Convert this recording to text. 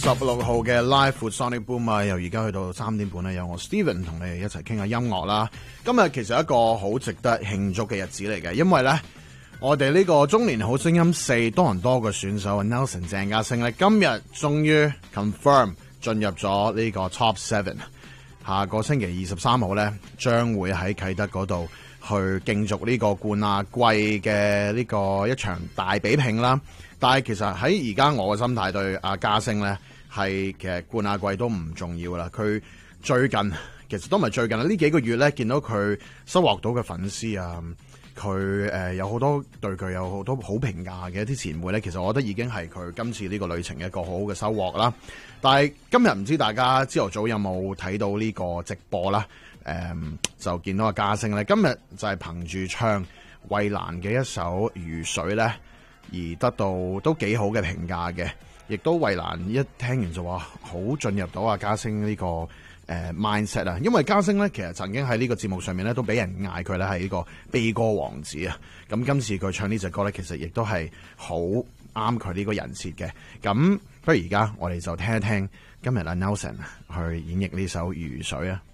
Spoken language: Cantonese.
16號嘅 Live with Sonic Boom 啊，由而家去到3點半咧，有我 Steven 同你哋一齊傾下音樂啦。今日其實一個好值得慶祝嘅日子嚟嘅，因為咧我哋呢個中年好聲音4多倫多嘅選手 Nelson 鄭家聲咧，今日終於 confirm 進入咗呢個 Top 7。下個星期23號咧，將會喺啟德嗰度去競逐呢個冠亞季嘅呢個一場大比拼啦。但係其實喺而家我嘅心態對阿家聲咧，係其實冠亞季都唔重要啦。佢最近其實都唔係最近啦，呢幾個月咧見到佢收穫到嘅粉絲啊，佢有好多對佢有好多好評價嘅一啲前輩咧，其實我覺得已經係佢今次呢個旅程嘅一個好好嘅收穫啦。但係今日唔知大家朝頭早有冇睇到呢個直播啦？就見到阿家聲咧，今日就係憑住唱衛蘭嘅一首《如水》咧，而得到都幾好嘅評價嘅。亦都衛蘭一聽完就話好進入到阿家聲呢個mindset 啊，因為家聲咧其實曾經喺呢個節目上面咧都俾人嗌佢咧係呢個悲歌王子啊。咁今次佢唱呢隻歌咧，其實亦都係好啱佢呢個人設嘅。咁不如而家我哋就聽一聽今日阿 Nelson 去演繹呢首《如水》啊。